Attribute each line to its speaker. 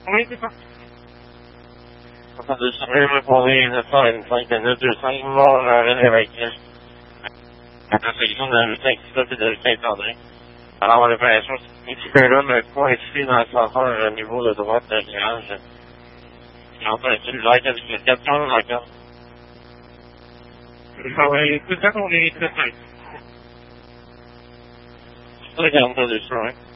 Speaker 1: Oui, c'est ça. Enfin, de changer pour les 925 à 205 morts avec la sélection de Texas et de Saint-André. Alors, l'opération, c'est un petit peu là, me coincé dans l'ascenseur au niveau de droite de virage. Enfin, un cellulaire avec le 400 encore. Oui, tout ça, on est très simple. C'est ça, 42 200, hein.